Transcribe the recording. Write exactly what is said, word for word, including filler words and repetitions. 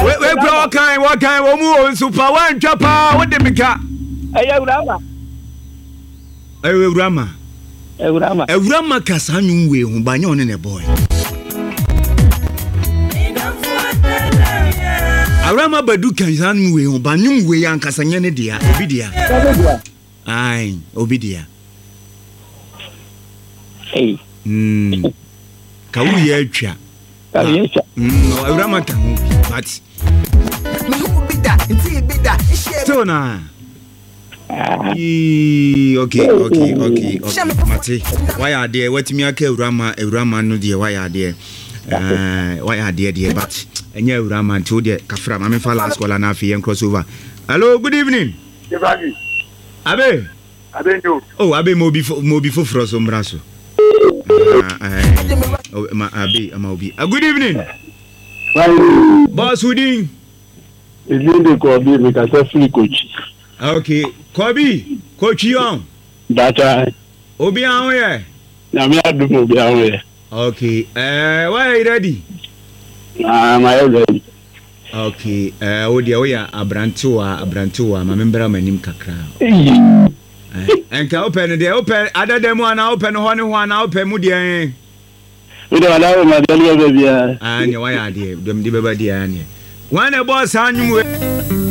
we we bro kan what kan wo mu super one twapa wo de meka Eya urama. Ewe urama. Urama. Urama kasa nwum we hu ba nya one ne boy. Urama badu kan san nwum we hu ba nwum we yan kasa nya ne dia obi dia. Ai, obi dia. Hey. Mm. Ka wo ye atwa. Ka ye atwa. Mm, Urama kan but me hu bi da, nti bi da. So na okay, okay, okay, okay. Mate, why are there? What me aka Urama, Urama no there? Why are there? Uh, why are there there? But enya Urama to there. Kafra, mama fa last call na fi en crossover. Hello, good evening. Ebagi. Abe. Abe no. Oh, abe mo before mo before froso mbraso. Oh, ma abe, ama obi. Good evening. Why? Boss Udin. Is the Kobe make a free coach? Okay, Kobe, coach you. Data. Obi an we. Na me adu mo bi an we. Okay. Eh, why are you ready? Ah, my ready. Okay. Eh, o dia we ya abrantewa, abrantewa, ma membra manim kakra. Eh. Enka open dey open adadam ana open ho ne ho ana open mu dey. We dey allow my daily baby. Ah, ne why are dey dem dey baba dey ane. One boss anwum we.